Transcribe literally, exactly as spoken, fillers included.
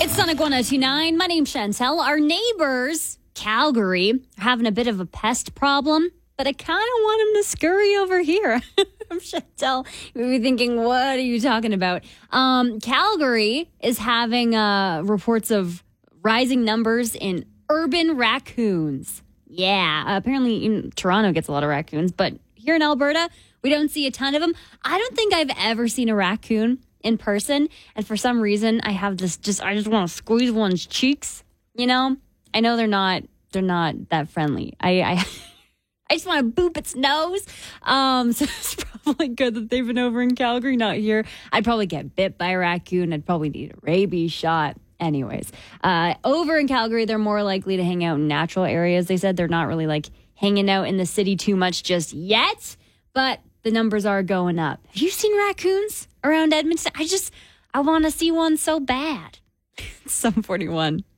It's Sonic one oh two point nine. My name's Chantel. Our neighbors, Calgary, are having a bit of a pest problem, but I kind of want them to scurry over here. I'm Chantel. You'll be thinking, what are you talking about? Um, Calgary is having uh, reports of rising numbers in urban raccoons. Yeah, uh, apparently in Toronto gets a lot of raccoons, but here in Alberta, we don't see a ton of them. I don't think I've ever seen a raccoon in person, and for some reason I have this just I just want to squeeze one's cheeks, you know. I know they're not they're not that friendly. I I, I just want to boop its nose. Um so it's probably good that they've been over in Calgary, not here. I'd probably get bit by a raccoon. I'd probably need a rabies shot. Anyways, uh over in Calgary, they're more likely to hang out in natural areas. They said they're not really like hanging out in the city too much just yet, but the numbers are going up. Have you seen raccoons around Edmonton? I just, I want to see one so bad. seven forty-one.